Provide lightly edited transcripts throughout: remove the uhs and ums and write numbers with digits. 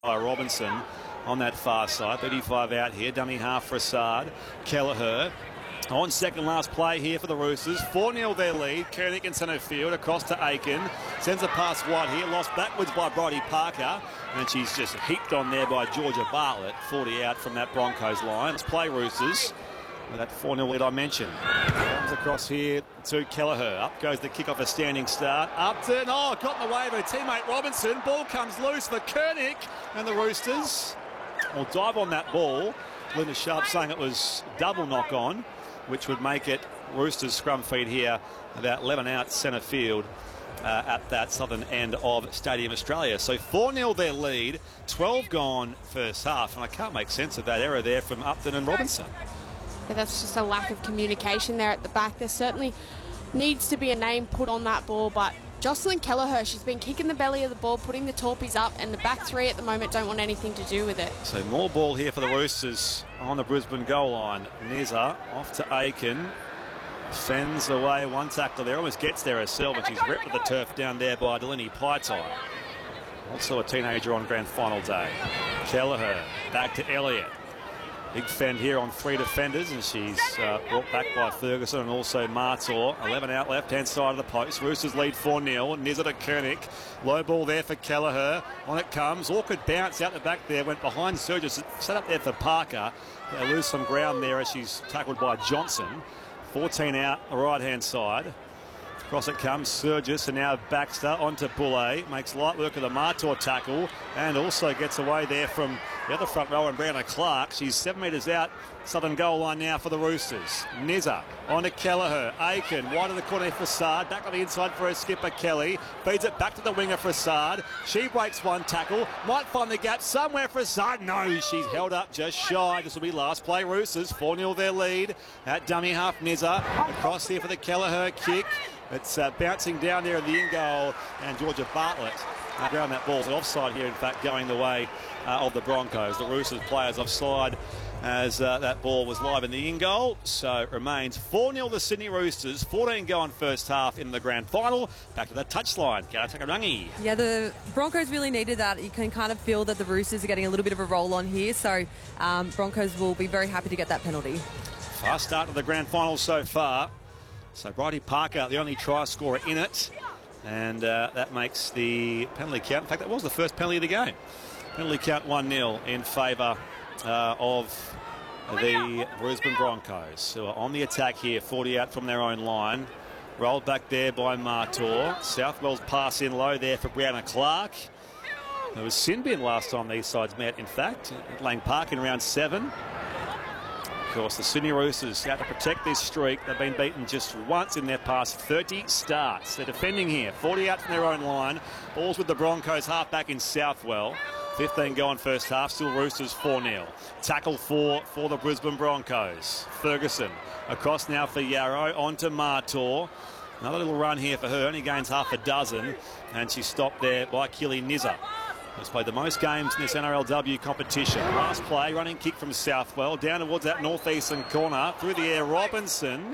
by Robinson on that far side. 35 out here, dummy half for Assad. Kelleher on second last play here for the Roosters. 4-0 their lead. Koenig in centre field, across to Aiken. Sends a pass wide here, lost backwards by Brodie Parker. And she's just heaped on there by Georgia Bartlett. 40 out from that Broncos line. Let's play Roosters with that 4-0 lead I mentioned. Comes across here to Kelleher. Up goes the kick off a standing start. Upton, got in the way of her teammate Robinson. Ball comes loose for Koenig. And the Roosters will dive on that ball. Linda Sharp saying it was double knock on, which would make it Roosters scrum feed here about 11 out centre field at that southern end of Stadium Australia. So 4-0 their lead, 12 gone first half, and I can't make sense of that error there from Upton and Robinson. Yeah, that's just a lack of communication there at the back. There certainly needs to be a name put on that ball, but Jocelyn Kelleher, she's been kicking the belly of the ball, putting the torpies up, and the back three at the moment don't want anything to do with it. So more ball here for the Roosters on the Brisbane goal line. Nizza off to Aiken. Fends away one tackle there, almost gets there herself, and she's ripped to the turf down there by Delaney Paitai. Also a teenager on grand final day. Kelleher back to Elliott. Big fend here on 3 defenders, and she's brought back by Ferguson and also Martor. 11 out left-hand side of the post. Roosters lead 4-0. Nizza to Koenig. Low ball there for Kelleher. On it comes. Awkward bounce out the back there. Went behind Surges. Set up there for Parker. They lose some ground there as she's tackled by Johnson. 14 out the right-hand side. Across it comes Surges, and now Baxter onto Boulay. Makes light work of the Martor tackle and also gets away there from the other front rower and Brianna Clark. She's 7 metres out southern goal line now for the Roosters. Nizza on to Kelleher. Aiken wide of the corner for Assad. Back on the inside for her skipper Kelly. Feeds it back to the winger for Assad. She breaks one tackle. Might find the gap somewhere for Assad. No, she's held up just shy. This will be last play Roosters. 4-0 their lead at dummy half. Nizza across here for the Kelleher kick. It's bouncing down there in the in-goal, and Georgia Bartlett around that ball. So offside here, in fact, going the way of the Broncos. The Roosters players offside as that ball was live in the in-goal. So it remains 4-0 the Sydney Roosters, 14 going first half in the grand final. Back to the touchline. Garatakarangi. Yeah, the Broncos really needed that. You can kind of feel that the Roosters are getting a little bit of a roll on here. So Broncos will be very happy to get that penalty. Fast start to the grand final so far. So Brodie Parker, the only try scorer in it, and that makes the penalty count. In fact, that was the first penalty of the game. Penalty count 1-0 in favour of the Brisbane Broncos, who are on the attack here, 40 out from their own line. Rolled back there by Martor. Southwell's pass in low there for Brianna Clark. There was sin bin last time these sides met, in fact, at Lang Park in round 7. Of course, the Sydney Roosters out to protect this streak. They've been beaten just once in their past 30 starts. They're defending here, 40 out from their own line. Balls with the Broncos, half back in Southwell. 15 going first half, still Roosters 4-0. Tackle for the Brisbane Broncos. Ferguson across now for Yarrow, on to Martor. Another little run here for her, only gains half a dozen, and she's stopped there by Keely Nizza. Has played the most games in this NRLW competition. Last play, running kick from Southwell, down towards that northeastern corner. Through the air, Robinson.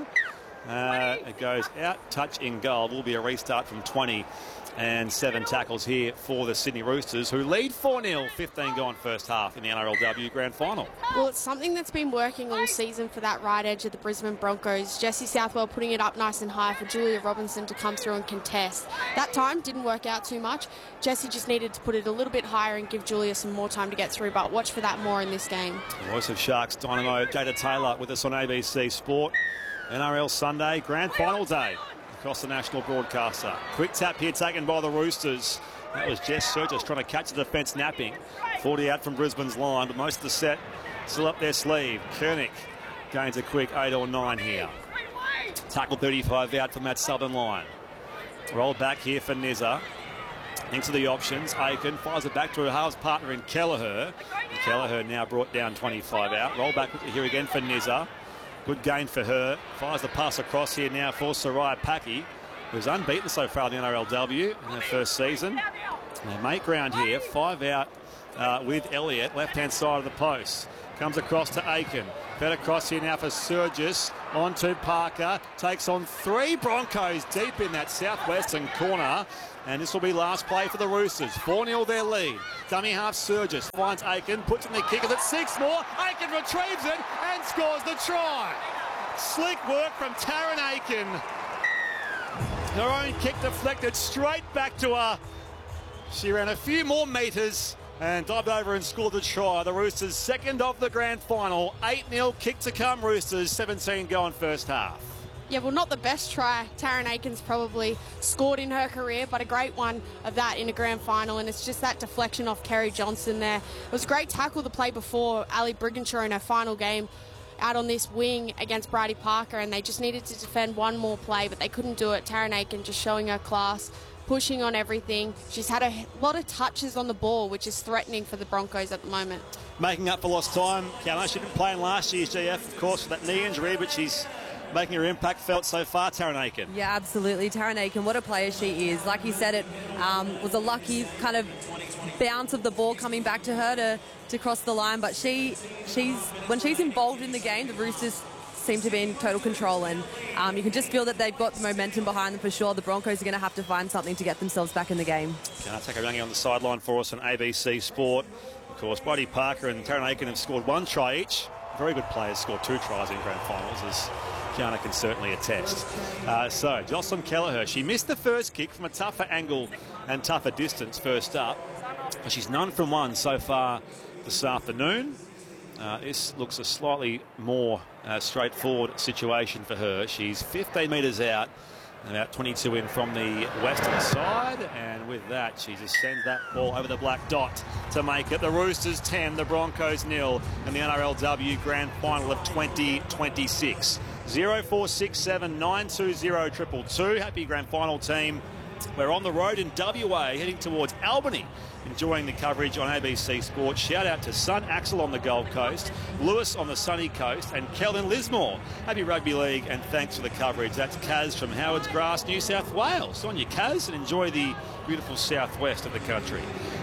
It goes out, touch in goal. Will be a restart from 20. And 7 tackles here for the Sydney Roosters, who lead 4-0, 15 gone first half in the NRLW Grand Final. Well, it's something that's been working all season for that right edge of the Brisbane Broncos. Jessie Southwell putting it up nice and high for Julia Robinson to come through and contest. That time didn't work out too much. Jessie just needed to put it a little bit higher and give Julia some more time to get through, but watch for that more in this game. The voice of Sharks Dynamo, Jada Taylor with us on ABC Sport. NRL Sunday, Grand Final day. Across the national broadcaster. Quick tap here taken by the Roosters. That was Jess Surges trying to catch the defence napping. 40 out from Brisbane's line, but most of the set still up their sleeve. Koenig gains a quick 8 or 9 here. Tackle 35 out from that southern line. Roll back here for Nizza. Into the options. Aiken fires it back to her halves partner in Kelleher. Kelleher now brought down 25 out. Roll back here again for Nizza. Good gain for her. Fires the pass across here now for Soraya Paki, who's unbeaten so far in the NRLW in her first season. They make ground here. 5 out with Elliott, left-hand side of the post. Comes across to Aiken. Better cross here now for Surgis. On to Parker. Takes on 3 Broncos deep in that southwestern corner. And this will be last play for the Roosters. 4-0 their lead. Dummy half Surgis finds Aiken. Puts in the kick at 6 more. Aiken retrieves it and scores the try. Slick work from Taryn Aiken. Her own kick deflected straight back to her. She ran a few more metres and dived over and scored the try. The Roosters' second of the grand final. 8-0 kick to come, Roosters. 17 going first half. Yeah, well, not the best try Taryn Aiken's probably scored in her career, but a great one of that in a grand final, and it's just that deflection off Kerry Johnson there. It was a great tackle the play before Ali Brigginshaw in her final game out on this wing against Bridie Parker, and they just needed to defend one more play, but they couldn't do it. Taryn Aiken just showing her class, pushing on everything. She's had a lot of touches on the ball, which is threatening for the Broncos at the moment. Making up for lost time, Kiana. She didn't play in last year's GF, of course, for that knee injury, but she's making her impact felt so far, Taryn Aiken. Yeah, absolutely. Taryn Aiken, what a player she is. Like you said, it was a lucky kind of bounce of the ball coming back to her to cross the line, but when she's involved in the game, the Roosters seem to be in total control, and you can just feel that they've got the momentum behind them for sure. The Broncos are going to have to find something to get themselves back in the game. Kiana Takarangi on the sideline for us on ABC Sport. Of course, Bridie Parker and Taryn Aiken have scored 1 try each. Very good players scored 2 tries in grand finals, as Kiana can certainly attest. So, Jocelyn Kelleher, she missed the first kick from a tougher angle and tougher distance first up. But she's none from 1 so far this afternoon. This looks a slightly more straightforward situation for her. She's 15 metres out, about 22 in from the western side, and with that she just sends that ball over the black dot to make it the Roosters 10, the Broncos 0 in the NRLW Grand Final of 2026. 0467 920 222. Happy Grand Final team. We're on the road in WA, heading towards Albany, enjoying the coverage on ABC Sport. Shout out to Son Axel on the Gold Coast, Lewis on the sunny coast, and Kellen Lismore. Happy Rugby League, and thanks for the coverage. That's Kaz from Howards Grass, New South Wales. On your Kaz, and enjoy the beautiful southwest of the country.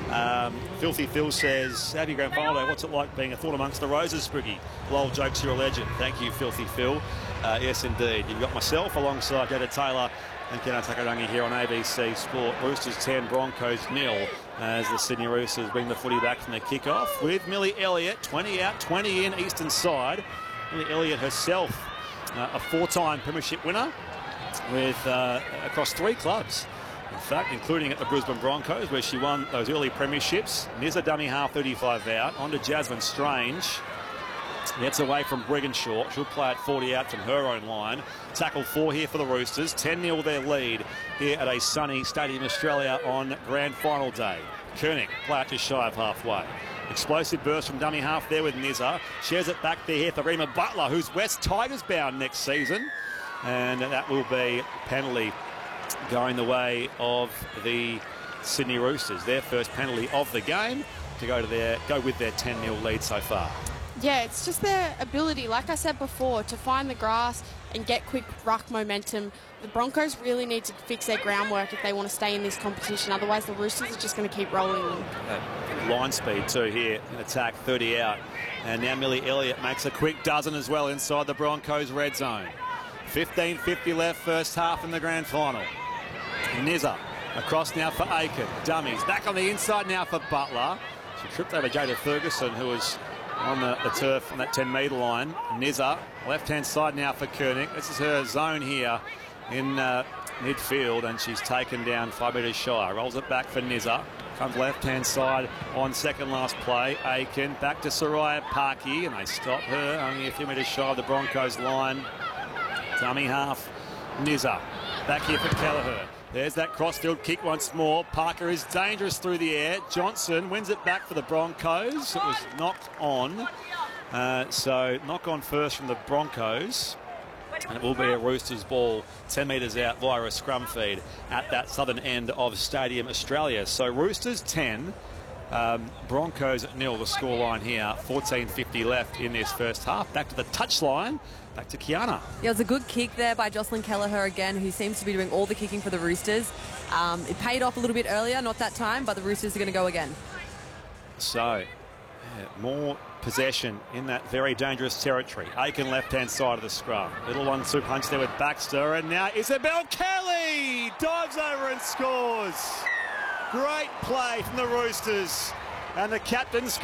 Filthy Phil says, happy Grand Final day. What's it like being a thorn amongst the roses, Spriggy? Lol jokes, you're a legend. Thank you, Filthy Phil. Yes, indeed. You've got myself alongside Jada Taylor and Kiana Takarangi here on ABC Sport. Roosters 10, Broncos 0, as the Sydney Roosters bring the footy back from the kick-off with Millie Elliott, 20 out, 20 in, eastern side. Millie Elliott herself, a 4-time premiership winner with across 3 clubs. In fact, including at the Brisbane Broncos, where she won those early premierships. Here's a dummy half, 35 out, on to Jasmine Strange. Gets away from Brigginshaw. She'll play at 40 out from her own line. Tackle 4 here for the Roosters. 10-0 their lead here at a sunny Stadium Australia on Grand Final day. Koenig, play out just shy of halfway. Explosive burst from dummy half there with Nizza. Shares it back there here for Rima Butler, who's West Tigers bound next season. And that will be penalty going the way of the Sydney Roosters. Their first penalty of the game to go with their 10-0 lead so far. Yeah, it's just their ability, like I said before, to find the grass and get quick ruck momentum. The Broncos really need to fix their groundwork if they want to stay in this competition. Otherwise, the Roosters are just going to keep rolling them. Line speed too here in attack, 30 out. And now Millie Elliott makes a quick dozen as well inside the Broncos red zone. 15:50 left first half in the grand final. Nizza across now for Aiken. Dummies back on the inside now for Butler. She tripped over Jada Ferguson, who was on the turf on that 10-metre line. Nizza, left-hand side now for Koenig. This is her zone here in midfield, and she's taken down 5 metres shy. Rolls it back for Nizza. Comes left-hand side on second last play. Aiken back to Soraya Parky, and they stop her only a few metres shy of the Broncos line. Dummy half, Nizza. Back here for Kelleher. There's that crossfield kick once more. Parker is dangerous through the air. Johnson wins it back for the Broncos. It was knocked on. So knock on first from the Broncos. And it will be a Roosters ball 10 metres out via a scrum feed at that southern end of Stadium Australia. So Roosters 10, Broncos 0 the scoreline here. 14:50 left in this first half. Back to the touchline. Back to Kiana. Yeah, it was a good kick there by Jocelyn Kelleher again, who seems to be doing all the kicking for the Roosters. It paid off a little bit earlier, not that time, but the Roosters are going to go again. So, more possession in that very dangerous territory. Aiken left-hand side of the scrum. Little 1-2 punch there with Baxter, and now Isabel Kelly dives over and scores. Great play from the Roosters, and the captain scores.